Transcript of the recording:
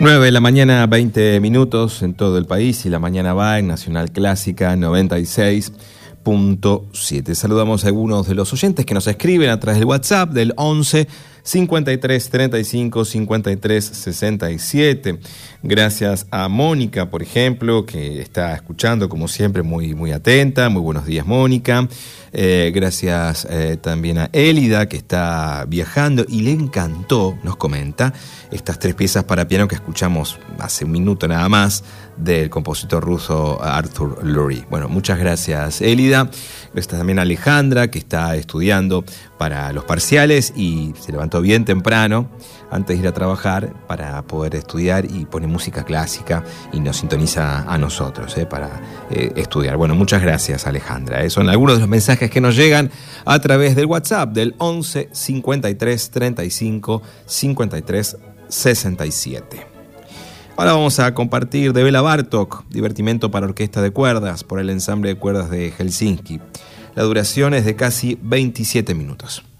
9 de la mañana, 20 minutos en todo el país, y la mañana va en Nacional Clásica 96.7. Saludamos a algunos de los oyentes que nos escriben a través del WhatsApp del 11 53 35 53 67. Gracias a Mónica, por ejemplo, que está escuchando como siempre muy atenta. Muy buenos días, Mónica. Gracias también a Élida, que está viajando y le encantó, nos comenta, estas 3 piezas para piano que escuchamos hace un minuto nada más del compositor ruso Arthur Lurie. Bueno, muchas gracias, Élida. Gracias también a Alejandra, que está estudiando para los parciales y se levantó bien temprano antes de ir a trabajar para poder estudiar, y pone música clásica y nos sintoniza a nosotros para estudiar. Bueno, muchas gracias, Alejandra. Son algunos de los mensajes que nos llegan a través del WhatsApp del 11 53 35 53 67. Ahora vamos a compartir de Béla Bartók, Divertimento para orquesta de cuerdas, por el ensamble de cuerdas de Helsinki. La duración es de casi 27 minutos.